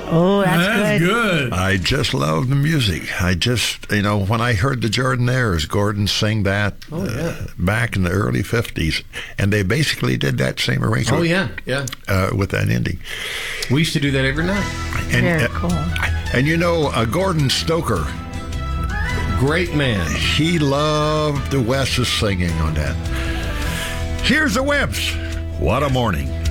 Oh, that's good. I just love the music. I just, when I heard the Jordanaires, Gordon sing that back in the early 50s, and they basically did that same arrangement. Oh, yeah. With that ending. We used to do that every night. And, very cool. And Gordon Stoker, great man. he loved the Wes's singing on that. Here's the Webs. What a morning.